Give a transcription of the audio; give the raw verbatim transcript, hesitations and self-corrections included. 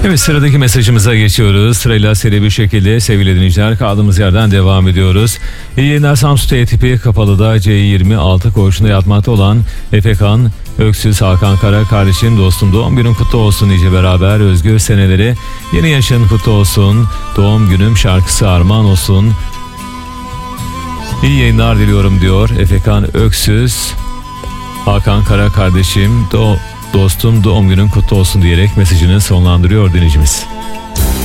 Evet, sıradaki mesajımıza geçiyoruz. Sırayla seri bir şekilde sevgili dinleyiciler kaldığımız yerden devam ediyoruz. İyi yayınlar. Samsun T tipi Kapalı'da C yirmi altı koğuşunda yatmakta olan Efekan Öksüz Hakan Kara kardeşim, dostum, doğum günün kutlu olsun nice beraber özgür seneleri, yeni yaşın kutlu olsun, doğum günüm şarkısı armağan olsun. İyi yayınlar diliyorum diyor Efekan Öksüz Hakan Kara kardeşim, do dostum, doğum günün kutlu olsun diyerek mesajını sonlandırıyor dinleyicimiz.